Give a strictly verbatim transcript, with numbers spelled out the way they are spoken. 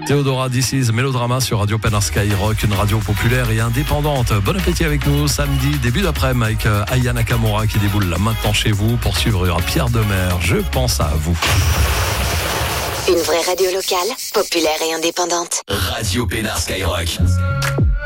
Théodora, This is Mélodrama sur Radio Pénin Skyrock, une radio populaire et indépendante. Bon appétit avec nous, samedi, début d'après-midi, avec Aya Nakamura qui déboule là maintenant chez vous pour suivre à Pierre de Mer. Je pense à vous. Une vraie radio locale, populaire et indépendante. Radio Pénin Skyrock.